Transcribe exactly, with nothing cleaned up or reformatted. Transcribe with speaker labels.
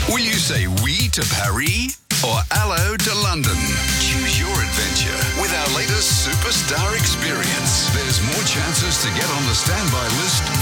Speaker 1: Will you say oui to Paris or hello to London? Choose your adventure with our latest superstar experience. There's more chances to get on the standby list